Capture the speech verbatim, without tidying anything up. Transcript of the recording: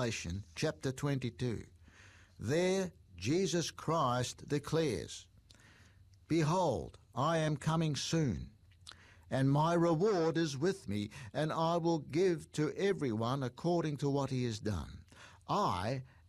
Revelation chapter twenty-two. There Jesus Christ declares, "Behold, I am coming soon, and my reward is with me, and I will give to everyone according to what he has done. I